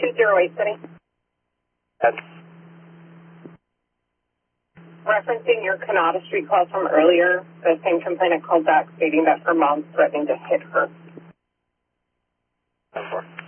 208 City. Yes. Referencing your Canada Street call from earlier, the same complainant called back stating that her mom's threatening to hit her. 10-4.